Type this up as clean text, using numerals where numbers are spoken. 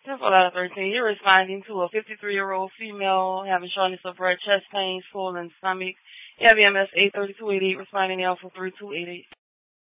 10 out of 13. You're responding to a 53-year-old female having shortness of breath, chest pain, swollen stomach. You have EMS 83288 responding now for 3288.